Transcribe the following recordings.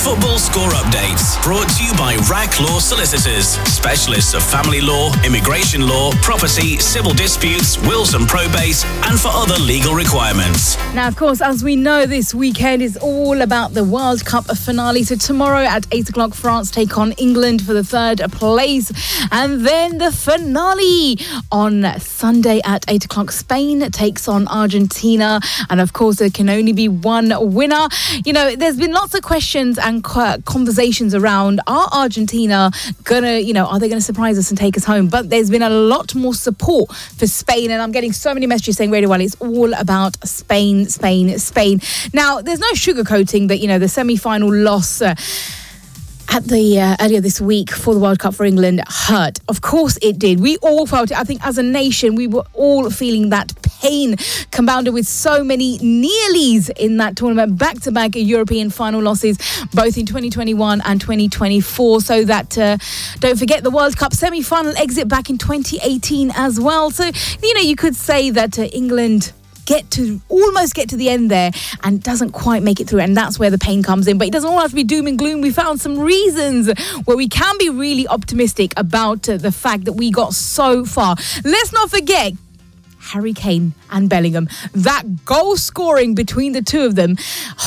Football Score Updates, brought to you by RAC Law Solicitors, specialists of family law, immigration law, property, civil disputes, wills and probate, and for other legal requirements. Now, of course, as we know, this weekend is all about the World Cup finale. So tomorrow at 8 o'clock, France take on England for the third place. And then the finale on Sunday at 8 o'clock, Spain takes on Argentina. And of course, there can only be one winner. You know, there's been lots of questions and conversations around, are Argentina gonna, are they gonna surprise us and take us home? But there's been a lot more support for Spain, and I'm getting so many messages saying, Radio Well, it's all about Spain. Now, there's no sugarcoating that, the semi-final loss at the earlier this week for the World Cup for England hurt. Of course it did. We all felt it. I think as a nation, we were all feeling that pain, compounded with so many nearlies in that tournament, back-to-back European final losses, both in 2021 and 2024. So that, don't forget, the World Cup semi-final exit back in 2018 as well. So, you could say that England almost get to the end there and doesn't quite make it through, and that's where the pain comes in. But it doesn't all have to be doom and gloom. We found some reasons where we can be really optimistic about the fact that we got so far. Let's not forget Harry Kane and Bellingham. That goal scoring between the two of them,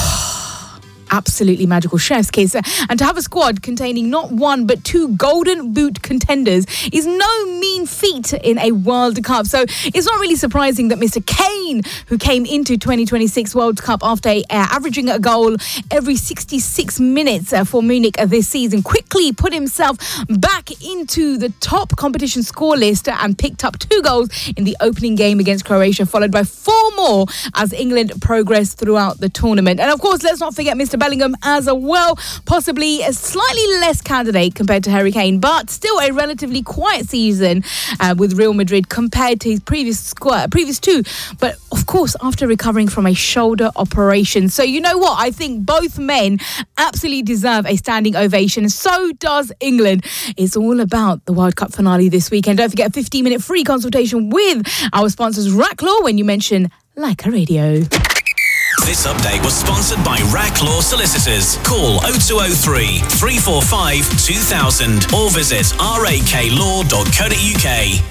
absolutely magical, chef's kiss. And to have a squad containing not one but two Golden Boot contenders is no mean feat in a World Cup. So it's not really surprising that Mr. Kane, who came into 2026 World Cup after averaging a goal every 66 minutes for Munich this season, quickly put himself back into the top competition score list and picked up 2 goals in the opening game against Croatia, followed by 4 more as England progressed throughout the tournament. And of course, let's not forget Mr. Bellingham as well, possibly a slightly less candidate compared to Harry Kane, but still a relatively quiet season with Real Madrid compared to his previous two. But of course, after recovering from a shoulder operation. So you know what? I think both men absolutely deserve a standing ovation. So does England. It's all about the World Cup finale this weekend. Don't forget a 15-minute free consultation with our sponsors, RAC Law, when you mention Leica Radio. This update was sponsored by RAC Law Solicitors. Call 0203 345 2000 or visit raklaw.co.uk.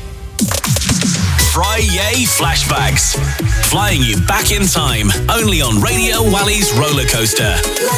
Friday Flashbacks. Flying you back in time. Only on Radio Wally's roller coaster.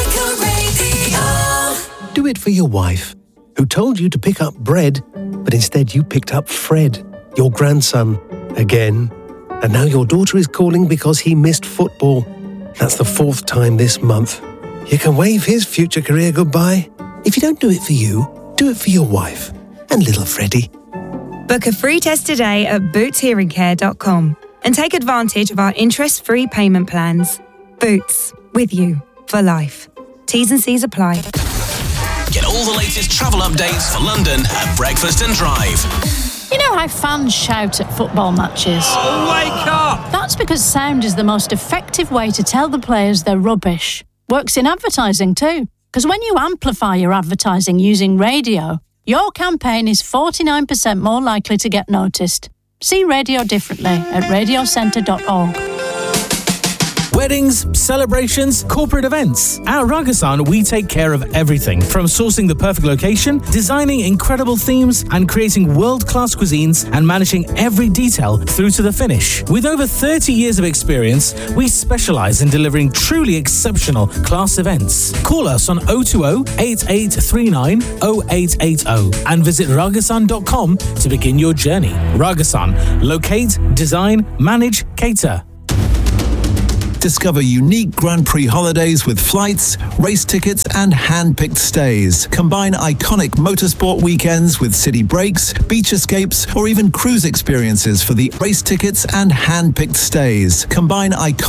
Do it for your wife, who told you to pick up bread, but instead you picked up Fred, your grandson, again. And now your daughter is calling because he missed football. That's the 4th time this month. You can wave his future career goodbye. If you don't do it for you, do it for your wife and little Freddie. Book a free test today at bootshearingcare.com and take advantage of our interest-free payment plans. Boots, with you for life. T's and C's apply. Get all the latest travel updates for London at Breakfast and Drive. You know how fans shout at football matches? Oh, wake up! That's because sound is the most effective way to tell the players they're rubbish. Works in advertising too. Because when you amplify your advertising using radio, your campaign is 49% more likely to get noticed. See radio differently at radiocentre.org. Weddings, celebrations, corporate events. At Ragasan, we take care of everything from sourcing the perfect location, designing incredible themes, and creating world-class cuisines and managing every detail through to the finish. With over 30 years of experience, we specialize in delivering truly exceptional class events. Call us on 020-8839-0880 and visit ragasan.com to begin your journey. Ragasan. Locate, design, manage, cater. Discover unique Grand Prix holidays with flights, race tickets and hand-picked stays. Combine iconic motorsport weekends with city breaks, beach escapes or even cruise experiences for the race tickets and hand-picked stays. Combine iconic